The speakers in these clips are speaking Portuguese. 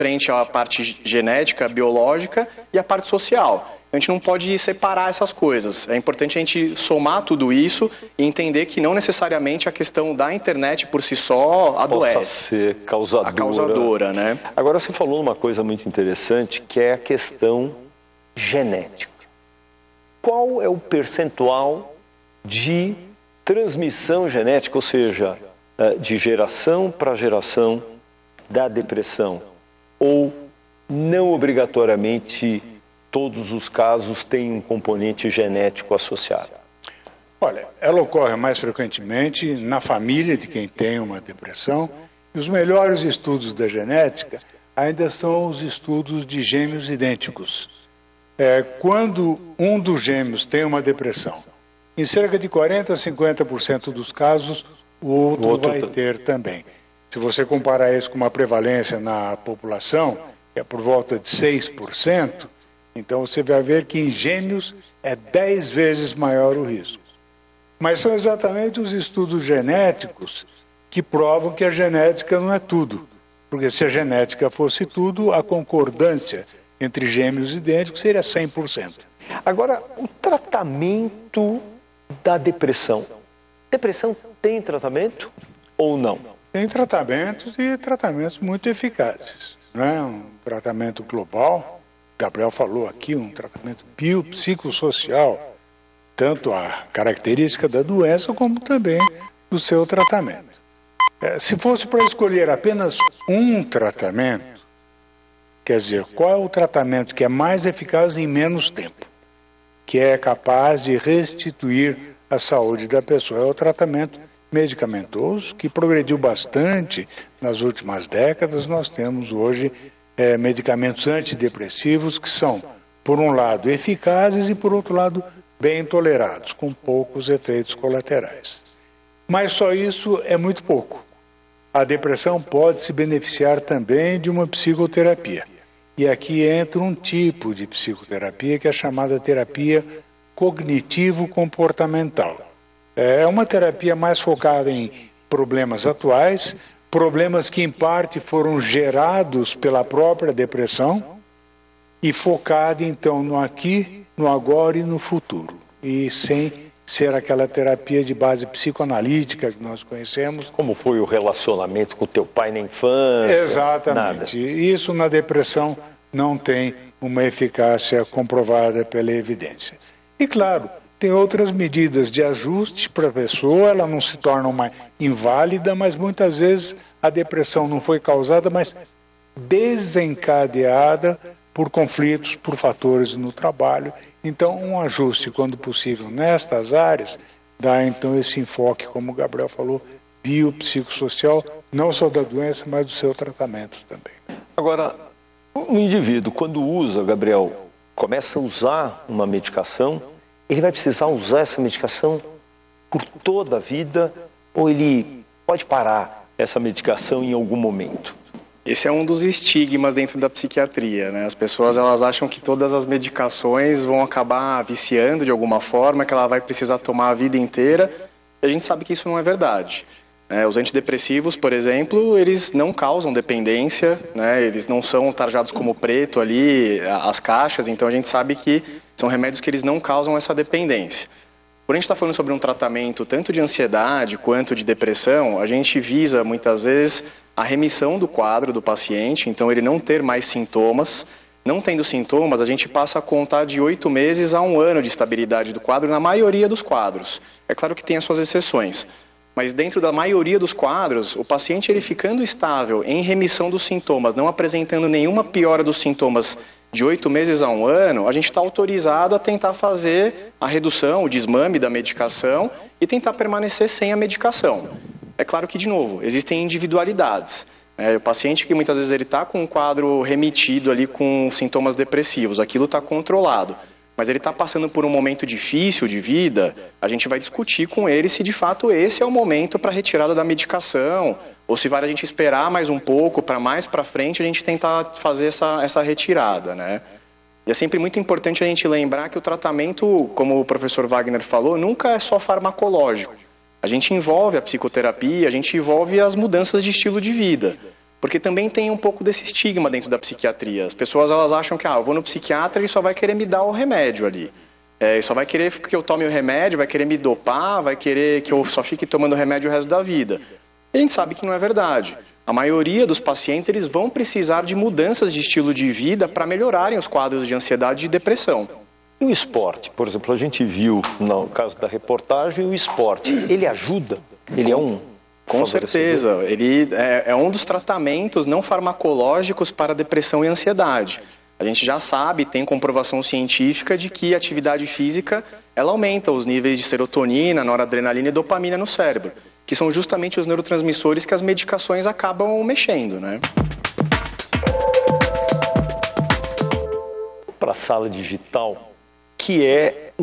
frente à parte genética, biológica e a parte social. A gente não pode separar essas coisas. É importante a gente somar tudo isso e entender que não necessariamente a questão da internet por si só adoece. Possa ser causadora. A causadora, né? Agora você falou uma coisa muito interessante, que é a questão genética. Qual é o percentual de transmissão genética, ou seja, de geração para geração da depressão? Ou não obrigatoriamente todos os casos têm um componente genético associado? Olha, ela ocorre mais frequentemente na família de quem tem uma depressão, e os melhores estudos da genética ainda são os estudos de gêmeos idênticos. Quando um dos gêmeos tem uma depressão, em cerca de 40% a 50% dos casos, o outro vai ter também. Se você comparar isso com uma prevalência na população, que é por volta de 6%, então você vai ver que em gêmeos é 10 vezes maior o risco. Mas são exatamente os estudos genéticos que provam que a genética não é tudo. Porque se a genética fosse tudo, a concordância entre gêmeos idênticos seria 100%. Agora, o tratamento da depressão. Depressão tem tratamento ou não? Tem tratamentos e tratamentos muito eficazes. Não é um tratamento global. Gabriel falou aqui, um tratamento biopsicossocial, tanto a característica da doença como também do seu tratamento. Se fosse para escolher apenas um tratamento, quer dizer, qual é o tratamento que é mais eficaz em menos tempo, que é capaz de restituir a saúde da pessoa? É o tratamento medicamentoso, que progrediu bastante nas últimas décadas. Nós temos hoje medicamentos antidepressivos que são, por um lado, eficazes e, por outro lado, bem tolerados, com poucos efeitos colaterais. Mas só isso é muito pouco. A depressão pode se beneficiar também de uma psicoterapia. E aqui entra um tipo de psicoterapia que é chamada terapia cognitivo-comportamental. É uma terapia mais focada em problemas atuais, problemas que em parte foram gerados pela própria depressão e focada então no aqui, no agora e no futuro. E sem ser aquela terapia de base psicoanalítica que nós conhecemos. Como foi o relacionamento com o teu pai na infância? Exatamente. Nada. Isso na depressão não tem uma eficácia comprovada pela evidência. E claro, tem outras medidas de ajuste para a pessoa, ela não se torna uma inválida, mas muitas vezes a depressão não foi causada, mas desencadeada por conflitos, por fatores no trabalho. Então, um ajuste, quando possível, nestas áreas, dá então esse enfoque, como o Gabriel falou, biopsicossocial, não só da doença, mas do seu tratamento também. Agora, um indivíduo, quando usa, Gabriel, começa a usar uma medicação, ele vai precisar usar essa medicação por toda a vida ou ele pode parar essa medicação em algum momento? Esse é um dos estigmas dentro da psiquiatria, né? As pessoas elas acham que todas as medicações vão acabar viciando de alguma forma, que ela vai precisar tomar a vida inteira, e a gente sabe que isso não é verdade. Os antidepressivos, por exemplo, eles não causam dependência, né? Eles não são tarjados como preto ali, as caixas, então a gente sabe que são remédios que eles não causam essa dependência. Por a gente estar falando sobre um tratamento tanto de ansiedade quanto de depressão, a gente visa muitas vezes a remissão do quadro do paciente, então ele não ter mais sintomas. Não tendo sintomas, a gente passa a contar de 8 meses a 1 ano de estabilidade do quadro na maioria dos quadros. É claro que tem as suas exceções. Mas dentro da maioria dos quadros, o paciente ele ficando estável, em remissão dos sintomas, não apresentando nenhuma piora dos sintomas de 8 meses a 1 ano, a gente está autorizado a tentar fazer a redução, o desmame da medicação e tentar permanecer sem a medicação. É claro que, de novo, existem individualidades. O paciente que muitas vezes ele está com um quadro remitido ali com sintomas depressivos, aquilo está controlado. Mas ele está passando por um momento difícil de vida, a gente vai discutir com ele se de fato esse é o momento para a retirada da medicação, ou se vale a gente esperar mais um pouco, para mais para frente a gente tentar fazer essa retirada, né? E é sempre muito importante a gente lembrar que o tratamento, como o professor Wagner falou, nunca é só farmacológico. A gente envolve a psicoterapia, a gente envolve as mudanças de estilo de vida. Porque também tem um pouco desse estigma dentro da psiquiatria. As pessoas elas acham que eu vou no psiquiatra e ele só vai querer me dar o remédio ali. Ele só vai querer que eu tome o remédio, vai querer me dopar, vai querer que eu só fique tomando remédio o resto da vida. E a gente sabe que não é verdade. A maioria dos pacientes eles vão precisar de mudanças de estilo de vida para melhorarem os quadros de ansiedade e depressão. E o esporte? Por exemplo, a gente viu no caso da reportagem o esporte. Ele ajuda? Ele é um... Com certeza, ele é um dos tratamentos não farmacológicos para depressão e ansiedade. A gente já sabe, tem comprovação científica de que a atividade física ela aumenta os níveis de serotonina, noradrenalina e dopamina no cérebro, que são justamente os neurotransmissores que as medicações acabam mexendo, né? Para a sala digital, que é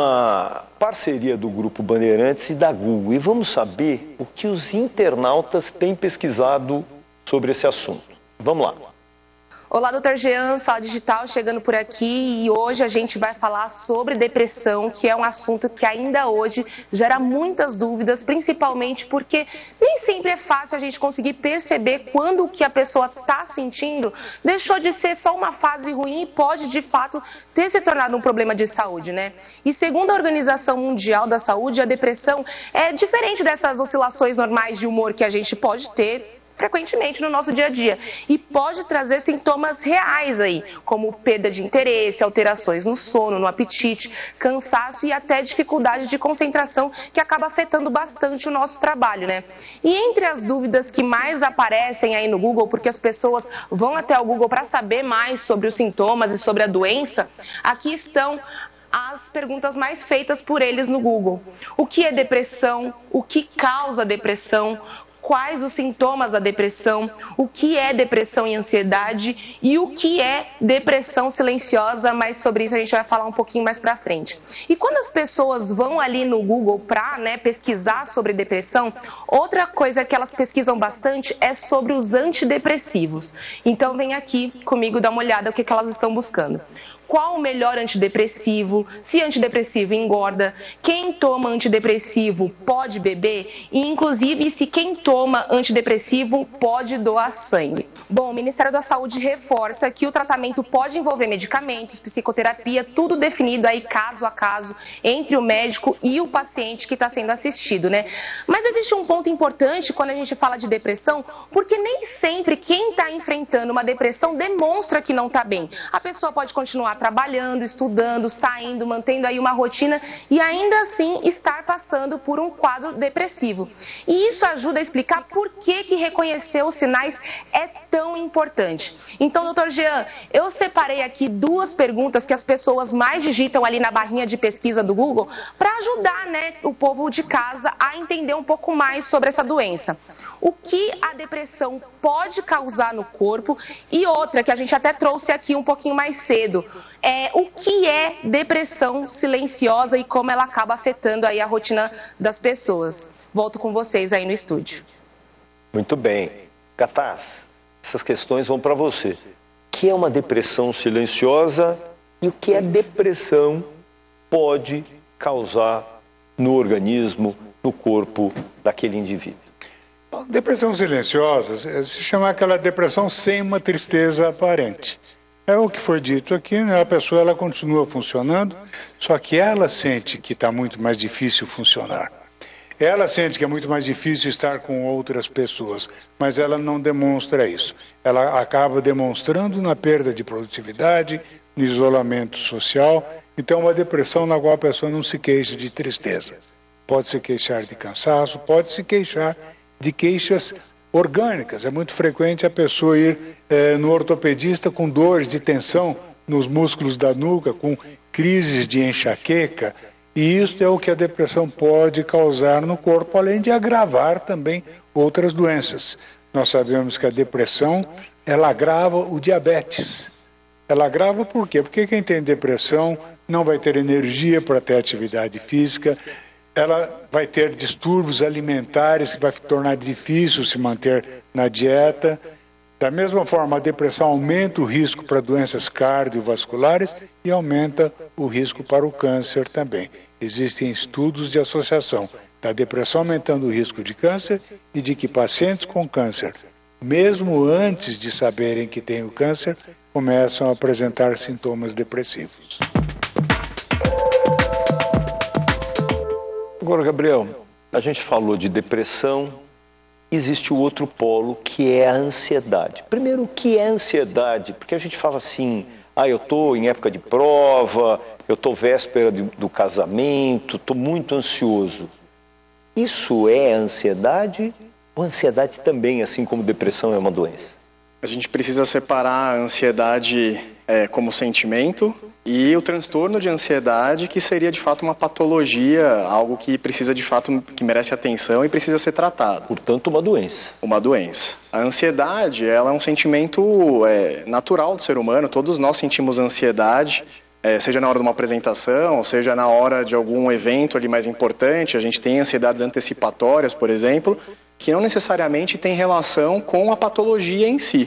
uma parceria do Grupo Bandeirantes e da Google. E vamos saber o que os internautas têm pesquisado sobre esse assunto. Vamos lá. Olá, Dr. Jean, Sala Digital chegando por aqui e hoje a gente vai falar sobre depressão, que é um assunto que ainda hoje gera muitas dúvidas, principalmente porque nem sempre é fácil a gente conseguir perceber quando o que a pessoa está sentindo deixou de ser só uma fase ruim e pode, de fato, ter se tornado um problema de saúde, né? E segundo a Organização Mundial da Saúde, a depressão é diferente dessas oscilações normais de humor que a gente pode ter frequentemente no nosso dia a dia e pode trazer sintomas reais aí, como perda de interesse, alterações no sono, no apetite, cansaço e até dificuldade de concentração que acaba afetando bastante o nosso trabalho, né? E entre as dúvidas que mais aparecem aí no Google, porque as pessoas vão até o Google para saber mais sobre os sintomas e sobre a doença, aqui estão as perguntas mais feitas por eles no Google. O que é depressão? O que causa depressão? Quais os sintomas da depressão, o que é depressão e ansiedade e o que é depressão silenciosa, mas sobre isso a gente vai falar um pouquinho mais pra frente. E quando as pessoas vão ali no Google pra pesquisar sobre depressão, outra coisa que elas pesquisam bastante é sobre os antidepressivos. Então vem aqui comigo dar uma olhada o que elas estão buscando. Qual o melhor antidepressivo, se antidepressivo engorda, quem toma antidepressivo pode beber e inclusive se quem toma antidepressivo pode doar sangue. Bom, o Ministério da Saúde reforça que o tratamento pode envolver medicamentos, psicoterapia, tudo definido aí caso a caso entre o médico e o paciente que está sendo assistido, né? Mas existe um ponto importante quando a gente fala de depressão, porque nem sempre quem está enfrentando uma depressão demonstra que não está bem. A pessoa pode continuar trabalhando, estudando, saindo, mantendo aí uma rotina e ainda assim estar passando por um quadro depressivo. E isso ajuda a explicar por que reconhecer os sinais é tão importante. Então, doutor Jean, eu separei aqui duas perguntas que as pessoas mais digitam ali na barrinha de pesquisa do Google para ajudar, né, o povo de casa a entender um pouco mais sobre essa doença. O que a depressão pode causar no corpo e outra que a gente até trouxe aqui um pouquinho mais cedo, o que é depressão silenciosa e como ela acaba afetando aí a rotina das pessoas. Volto com vocês aí no estúdio. Muito bem. Catás, essas questões vão para você. O que é uma depressão silenciosa e o que a depressão pode causar no organismo, no corpo daquele indivíduo? A depressão silenciosa se chama aquela depressão sem uma tristeza aparente. É o que foi dito aqui, né? A pessoa ela continua funcionando, só que ela sente que está muito mais difícil funcionar. Ela sente que é muito mais difícil estar com outras pessoas, mas ela não demonstra isso. Ela acaba demonstrando na perda de produtividade, no isolamento social. Então, uma depressão na qual a pessoa não se queixa de tristeza. Pode se queixar de cansaço, pode se queixar de queixas orgânicas. É muito frequente a pessoa ir no ortopedista com dores de tensão nos músculos da nuca, com crises de enxaqueca. E isso é o que a depressão pode causar no corpo, além de agravar também outras doenças. Nós sabemos que a depressão, ela agrava o diabetes. Ela agrava por quê? Porque quem tem depressão não vai ter energia para ter atividade física, ela vai ter distúrbios alimentares que vai tornar difícil se manter na dieta. Da mesma forma, a depressão aumenta o risco para doenças cardiovasculares e aumenta o risco para o câncer também. Existem estudos de associação da depressão aumentando o risco de câncer e de que pacientes com câncer mesmo antes de saberem que têm o câncer, começam a apresentar sintomas depressivos. Agora, Gabriel, a gente falou de depressão, existe o outro polo que é a ansiedade. Primeiro, o que é ansiedade? Porque a gente fala assim, eu estou em época de prova, eu estou véspera do casamento, estou muito ansioso. Isso é ansiedade? Ou ansiedade também, assim como depressão, é uma doença? A gente precisa separar a ansiedade como sentimento e o transtorno de ansiedade, que seria de fato uma patologia, algo que precisa de fato, que merece atenção e precisa ser tratado. Portanto, uma doença. Uma doença. A ansiedade, ela é um sentimento natural do ser humano, todos nós sentimos ansiedade, seja na hora de uma apresentação, seja na hora de algum evento ali mais importante. A gente tem ansiedades antecipatórias, por exemplo, que não necessariamente tem relação com a patologia em si.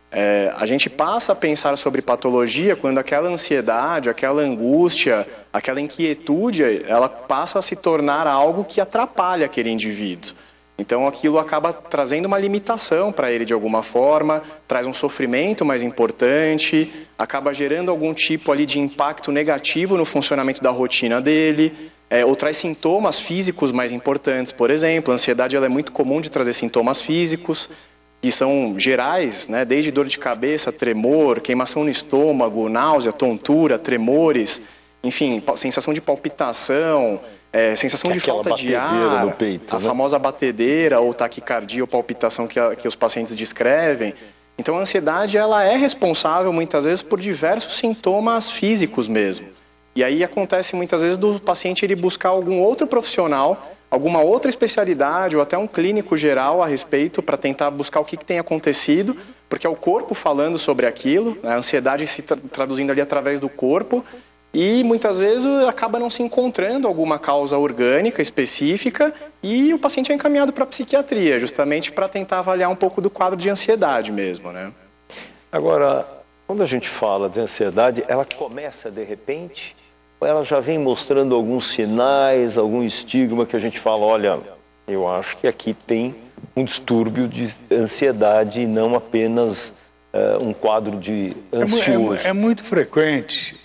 A gente passa a pensar sobre patologia quando aquela ansiedade, aquela angústia, aquela inquietude, ela passa a se tornar algo que atrapalha aquele indivíduo. Então aquilo acaba trazendo uma limitação para ele de alguma forma, traz um sofrimento mais importante, acaba gerando algum tipo ali de impacto negativo no funcionamento da rotina dele, ou traz sintomas físicos mais importantes. Por exemplo, a ansiedade ela é muito comum de trazer sintomas físicos, que são gerais, né, desde dor de cabeça, tremor, queimação no estômago, náusea, tontura, tremores, enfim, sensação de palpitação, sensação de falta de ar, no peito, a famosa batedeira ou taquicardia ou palpitação que os pacientes descrevem. Então a ansiedade ela é responsável muitas vezes por diversos sintomas físicos mesmo. E aí acontece muitas vezes do paciente ele buscar algum outro profissional, alguma outra especialidade ou até um clínico geral a respeito para tentar buscar o que tem acontecido, porque é o corpo falando sobre aquilo, a ansiedade se traduzindo ali através do corpo, e muitas vezes acaba não se encontrando alguma causa orgânica específica e o paciente é encaminhado para a psiquiatria, justamente para tentar avaliar um pouco do quadro de ansiedade mesmo, né? Agora, quando a gente fala de ansiedade, ela começa de repente? Ou ela já vem mostrando alguns sinais, algum estigma que a gente fala, olha, eu acho que aqui tem um distúrbio de ansiedade e não apenas um quadro de ansioso? É muito frequente,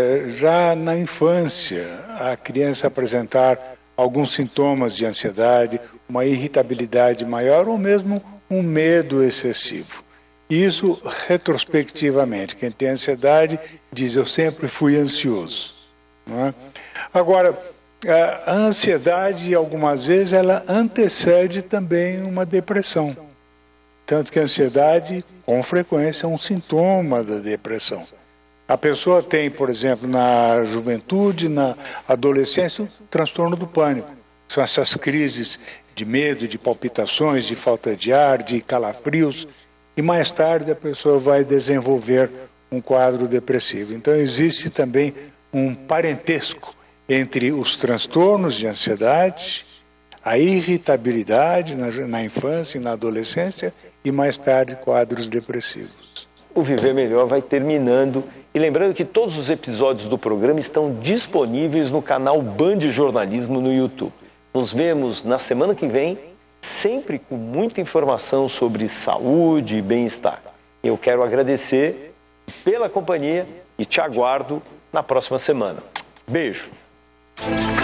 já na infância, a criança apresentar alguns sintomas de ansiedade, uma irritabilidade maior ou mesmo um medo excessivo. Isso retrospectivamente. Quem tem ansiedade diz, eu sempre fui ansioso. Não é? Agora, a ansiedade, algumas vezes, ela antecede também uma depressão. Tanto que a ansiedade, com frequência, é um sintoma da depressão. A pessoa tem, por exemplo, na juventude, na adolescência, o transtorno do pânico. São essas crises de medo, de palpitações, de falta de ar, de calafrios. E mais tarde a pessoa vai desenvolver um quadro depressivo. Então existe também um parentesco entre os transtornos de ansiedade, a irritabilidade na infância e na adolescência e mais tarde quadros depressivos. O Viver Melhor vai terminando. E lembrando que todos os episódios do programa estão disponíveis no canal Band Jornalismo no YouTube. Nos vemos na semana que vem, sempre com muita informação sobre saúde e bem-estar. Eu quero agradecer pela companhia e te aguardo na próxima semana. Beijo!